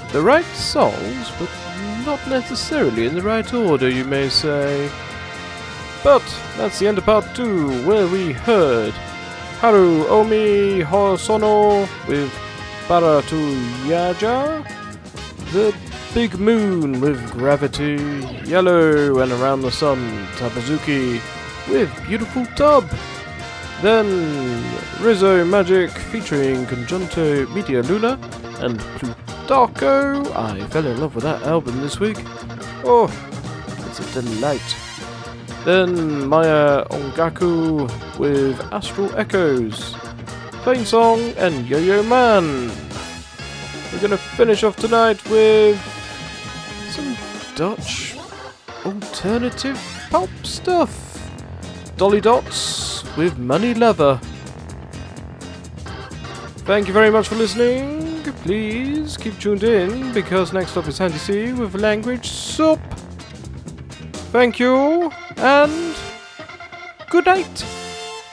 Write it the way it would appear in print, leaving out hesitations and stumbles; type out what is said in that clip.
The right songs, but not necessarily in the right order, you may say. But that's the end of part 2, where we heard Haru Omi Hosono with Baratu Yaja, The Big Moon with Gravity, Yellow and Around the Sun, Tabazuki with Beautiful Tub. Then Rizzo Magic featuring Conjunto Media Luna and Plutarco. I fell in love with that album this week. Oh, it's a delight. Then Maya Ongaku with Astral Echoes, Plain Song and Yo-Yo Man. We're going to finish off tonight with some Dutch alternative pop stuff. Dolly Dots with Money Lover. Thank you very much for listening. Please keep tuned in, because next up is Handy C with Language Soup. Thank you, and good night.